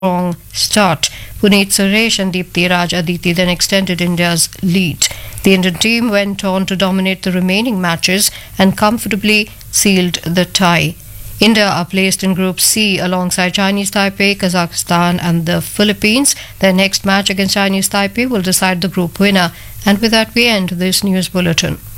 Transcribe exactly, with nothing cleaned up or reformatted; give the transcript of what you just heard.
strong start. Puneet Suresh and Deepthi Raj Aditi then extended India's lead. The Indian team went on to dominate the remaining matches and comfortably sealed the tie. India are placed in Group C alongside Chinese Taipei, Kazakhstan and the Philippines. Their next match against Chinese Taipei will decide the group winner. And with that we end this news bulletin.